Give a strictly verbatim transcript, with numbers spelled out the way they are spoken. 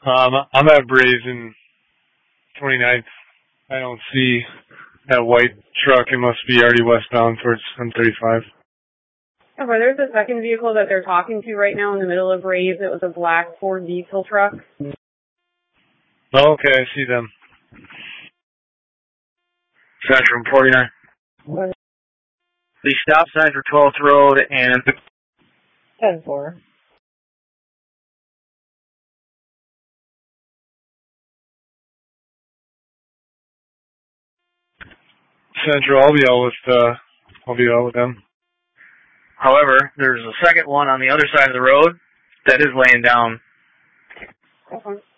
Um, I'm at Braves in twenty-ninth. I don't see that white truck. It must be already westbound towards M thirty-five. Oh, there's a second vehicle that they're talking to right now in the middle of Braves. It was a black Ford diesel truck. Oh, okay, I see them. Central forty-nine. What? The stop sign for twelfth Road and... ten four. Central, I'll be out with, uh, I'll be out with them. However, there's a second one on the other side of the road that is laying down. Okay.